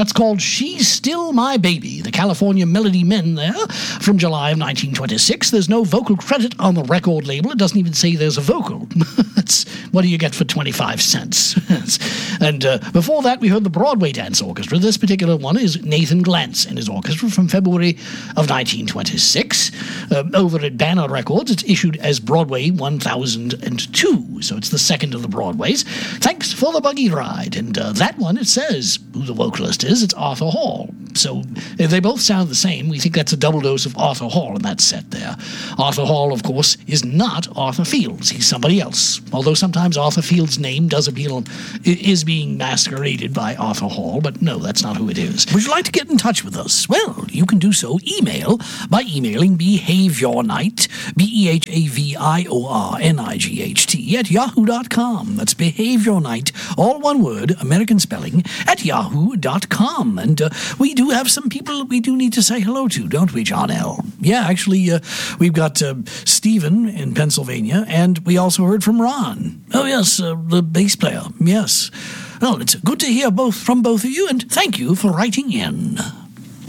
That's called She's Still My Baby, the California Melody Men there, from July of 1926. There's no vocal credit on the record label. It doesn't even say there's a vocal. That's, what do you get for 25 cents? And before that, we heard the Broadway Dance Orchestra. This particular one is Nathan Glantz and his orchestra from February of 1926. Over at Banner Records, it's issued as Broadway 1002, so it's the second of the Broadways. Thanks for the buggy ride. And that one, it says who the vocalist is. It's Arthur Hall. So they both sound the same. We think that's a double dose of Arthur Hall in that set there. Arthur Hall, of course, is not Arthur Fields. He's somebody else. Although sometimes Arthur Fields' name is being masqueraded by Arthur Hall, but no, that's not who it is. Would you like to get in touch with us? Well, you can do so by emailing behaviornight, BEHAVIORNIGHT at yahoo.com. That's behaviornight, all one word, American spelling, at yahoo.com. And we do have some people we do need to say hello to, don't we, John L.? Yeah, actually, we've got Stephen in Pennsylvania, and we also heard from Ron. Oh, yes, the bass player, yes. Well, it's good to hear from both of you, and thank you for writing in.